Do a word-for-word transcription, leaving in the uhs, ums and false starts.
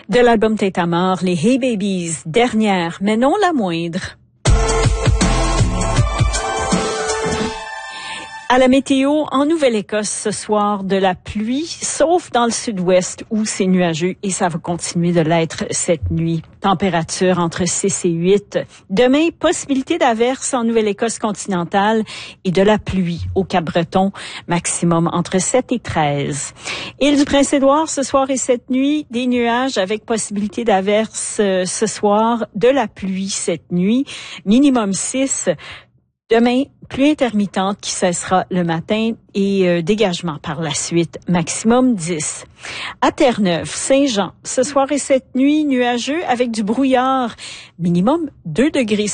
De l'album Tête à mort, les Hey Babies, dernière, mais non la moindre. À la météo, en Nouvelle-Écosse ce soir, de la pluie, sauf dans le sud-ouest où c'est nuageux et ça va continuer de l'être cette nuit. Température entre six et huit. Demain, possibilité d'averses en Nouvelle-Écosse continentale et de la pluie au Cap-Breton, maximum entre sept et treize. Île du Prince-Édouard, ce soir et cette nuit, des nuages avec possibilité d'averses euh, ce soir, de la pluie cette nuit, minimum six. Demain, pluie intermittente qui cessera le matin et euh, dégagement par la suite, maximum dix. À Terre-Neuve, Saint-Jean, ce soir et cette nuit, nuageux avec du brouillard, minimum deux degrés